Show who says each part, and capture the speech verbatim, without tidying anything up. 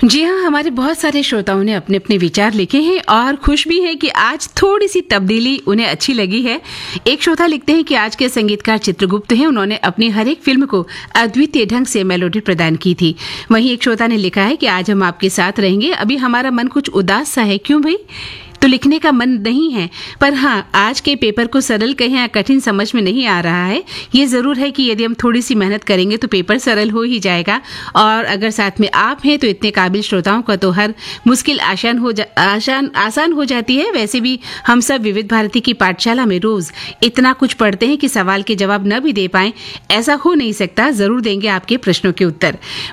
Speaker 1: जी हाँ, हमारे बहुत सारे श्रोताओं ने अपने अपने विचार लिखे हैं और खुश भी है कि आज थोड़ी सी तब्दीली उन्हें अच्छी लगी है। एक श्रोता लिखते हैं कि आज के संगीतकार चित्रगुप्त हैं, उन्होंने अपनी हर एक फिल्म को अद्वितीय ढंग से मेलोडी प्रदान की थी। वहीं एक श्रोता ने लिखा है कि आज हम आपके साथ रहेंगे, अभी हमारा मन कुछ उदास सा है। क्यों भाई? तो लिखने का मन नहीं है, पर हाँ, आज के पेपर को सरल कहें या कठिन समझ में नहीं आ रहा है। ये जरूर है कि यदि हम थोड़ी सी मेहनत करेंगे तो पेपर सरल हो ही जाएगा। और अगर साथ में आप हैं तो इतने काबिल श्रोताओं का तो हर मुश्किल आसान हो जा आसान आसान हो जाती है। वैसे भी हम सब विविध भारती की पाठशाला में रोज इतना कुछ पढ़ते हैं कि सवाल के जवाब न भी दे पाएं, ऐसा हो नहीं सकता। जरूर देंगे आपके प्रश्नों के उत्तर।